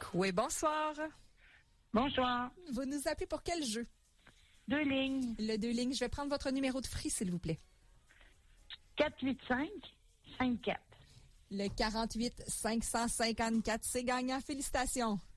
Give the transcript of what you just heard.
Oui, bonsoir. Bonsoir. Vous nous appelez pour quel jeu? 2 lignes. Le 2 lignes. Je vais prendre votre numéro de free, s'il vous plaît. 485-54. Le 48 554. C'est gagnant. Félicitations.